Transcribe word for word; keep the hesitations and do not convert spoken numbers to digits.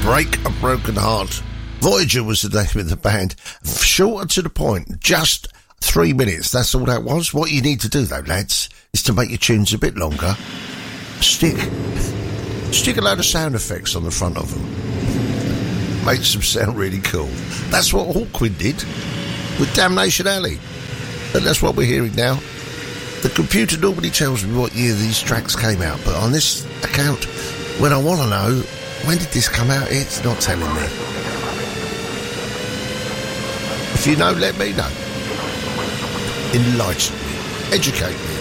Break a Broken Heart. Voyager was the name of the band. Short and to the point. Just three minutes. That's all that was. What you need to do, though, lads, is to make your tunes a bit longer. Stick. Stick a load of sound effects on the front of them. Makes them sound really cool. That's what Hawkwind did with Damnation Alley. And that's what we're hearing now. The computer normally tells me what year these tracks came out, but on this account, when I want to know, when did this come out, it's not telling me. If you know, let me know. Enlighten me. Educate me.